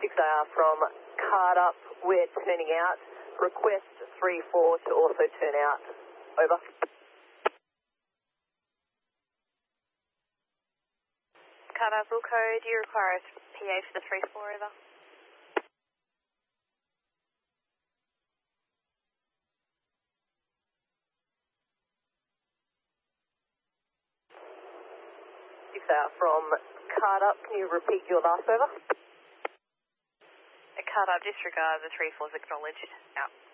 6AR from Card Up, we're turning out. Request 34 to also turn out. Over. Card Up, Wilco, do you require a PA for the 34, over? From Card Up, can you repeat your last over? Card Up, disregard, the 34's acknowledged, out.